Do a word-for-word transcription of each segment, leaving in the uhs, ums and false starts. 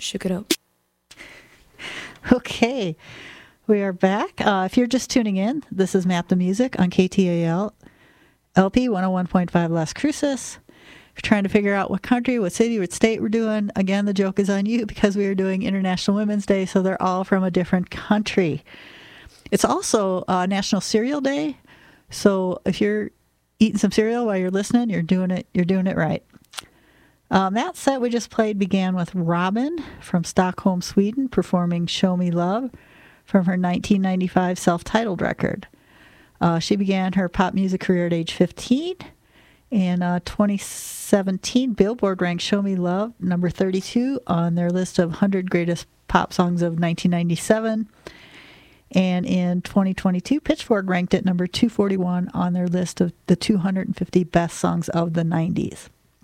shook it up. Okay, we are back. Uh, if you're just tuning in, this is Map the Music on K T A L, L P one oh one point five Las Cruces. If you're trying to figure out what country, what city, what state we're doing, again, the joke is on you because we are doing International Women's Day, so they're all from a different country. It's also uh, National Cereal Day, so if you're eating some cereal while you're listening, you're doing it. You're doing it right. Um, that set we just played began with Robin from Stockholm, Sweden, performing "Show Me Love" from her nineteen ninety-five self-titled record. Uh, she began her pop music career at age fifteen. In uh, twenty seventeen, Billboard ranked "Show Me Love" number thirty-two on their list of one hundred greatest pop songs of nineteen ninety-seven. And in twenty twenty-two, Pitchfork ranked it number two forty-one on their list of the two hundred fifty best songs of the nineties.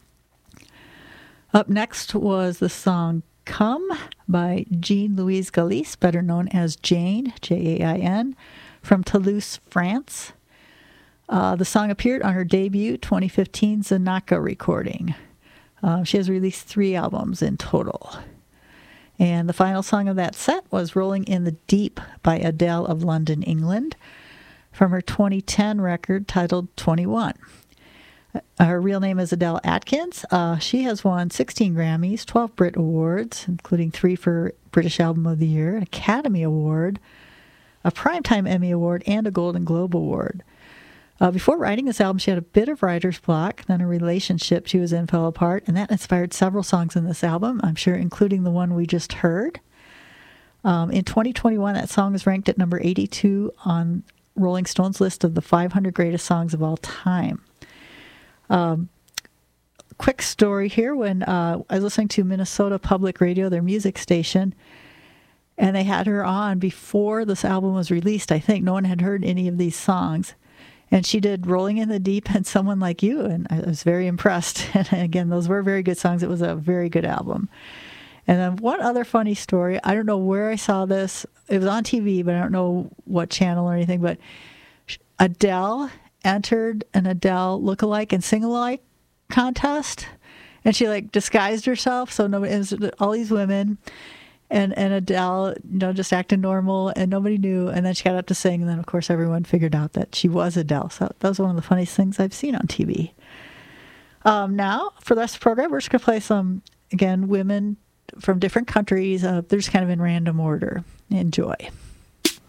Up next was the song "Come" by Jean Louise Galisse, better known as Jane, J A I N, from Toulouse, France. Uh, the song appeared on her debut twenty fifteen Zanaka recording. Uh, she has released three albums in total. And the final song of that set was "Rolling in the Deep" by Adele of London, England, from her twenty ten record titled twenty-one. Her real name is Adele Atkins. Uh, she has won sixteen Grammys, twelve Brit Awards, including three for British Album of the Year, an Academy Award, a Primetime Emmy Award, and a Golden Globe Award. Uh, before writing this album, she had a bit of writer's block, then a relationship she was in fell apart, and that inspired several songs in this album, I'm sure, including the one we just heard. Um, in twenty twenty-one, that song was ranked at number eighty-two on Rolling Stone's list of the five hundred greatest songs of all time. Um, quick story here, when uh, I was listening to Minnesota Public Radio, their music station, and they had her on before this album was released, I think. No one had heard any of these songs. And she did "Rolling in the Deep" and "Someone Like You," and I was very impressed. And again, those were very good songs. It was a very good album. And then one other funny story, I don't know where I saw this. It was on T V, but I don't know what channel or anything. But Adele entered an Adele look-alike and sing-alike contest. And she, like, disguised herself. So nobody, it was all these women. And and Adele, you know, just acting normal, and nobody knew. And then she got up to sing, and then, of course, everyone figured out that she was Adele. So that was one of the funniest things I've seen on T V. Um, now, for the rest of the program, we're just going to play some, again, women from different countries. Uh, they're just kind of in random order. Enjoy.